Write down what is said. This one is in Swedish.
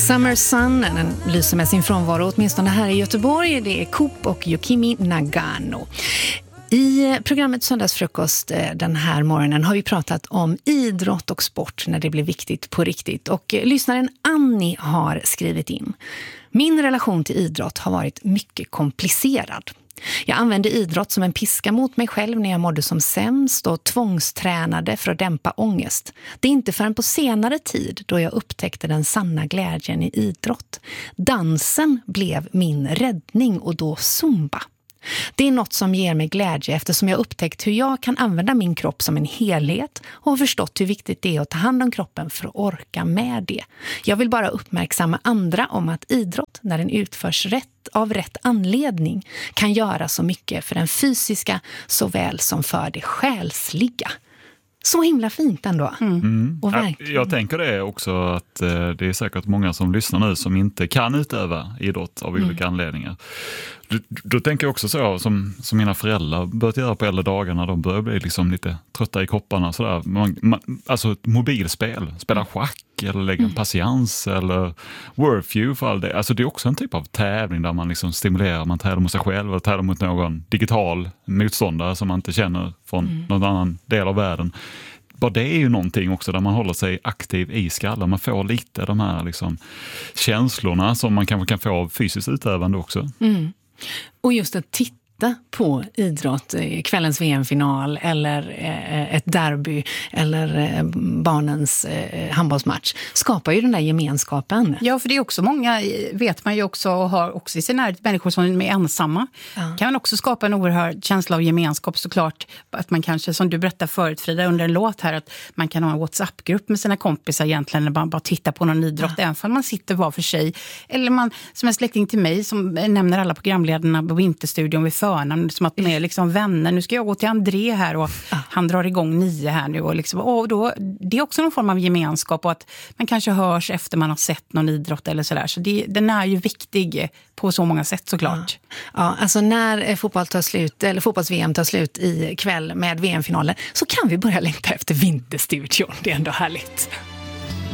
Summer Sun, den lyser med sin frånvaro åtminstone här i Göteborg. Det är Coop och Yukimi Nagano. I programmet Söndagsfrukost den här morgonen har vi pratat om idrott och sport när det blir viktigt på riktigt. Och lyssnaren Annie har skrivit in: min relation till idrott har varit mycket komplicerad. Jag använde idrott som en piska mot mig själv när jag mådde som sämst och tvångstränade för att dämpa ångest. Det är inte förrän på senare tid då jag upptäckte den sanna glädjen i idrott. Dansen blev min räddning och då zumba. Det är något som ger mig glädje eftersom jag upptäckt hur jag kan använda min kropp som en helhet och har förstått hur viktigt det är att ta hand om kroppen för att orka med det. Jag vill bara uppmärksamma andra om att idrott, när den utförs av rätt anledning, kan göra så mycket för den fysiska såväl som för det själsliga. Så himla fint ändå. Och jag tänker det också att det är säkert många som lyssnar nu som inte kan utöva idrott av olika anledningar. Då tänker jag också så som mina föräldrar börjat göra på äldre dagar när de börjar bli liksom lite trötta i kopparna. Sådär. Alltså ett mobilspel, spela schack eller lägga en patiens eller Wordfeud för all det. Alltså det är också en typ av tävling där man liksom stimulerar, man tävlar mot sig själv eller tävlar mot någon digital motståndare som man inte känner från någon annan del av världen. Bara det är ju någonting också där man håller sig aktiv i skallen. Man får lite de här liksom känslorna som man kanske kan få av fysiskt utövande också. Och just att titta på idrott, kvällens VM-final eller ett derby eller barnens handbollsmatch skapar ju den där gemenskapen. Ja, för det är också många, vet man ju också, och har också i sin närhet människor som är ensamma. Kan man också skapa en oerhörd känsla av gemenskap, såklart. Att man kanske, som du berättade förut Frida under en låt här, att man kan ha en WhatsApp-grupp med sina kompisar egentligen, när man bara tittar på någon idrott, även om man sitter var för sig. Eller man, som en släkting till mig som nämner alla programledarna på Vinterstudion vid förnamn, som att de är liksom vänner. Nu ska jag gå till André här och han drar igång 9 här nu. Och liksom, och då, det är också någon form av gemenskap och att man kanske hörs efter man har sett någon idrott eller sådär. Så den är ju viktig på så många sätt såklart. Ja, alltså när fotbolls-VM tar slut i kväll med VM-finalen så kan vi börja längta efter Vinterstudion. Det är ändå härligt.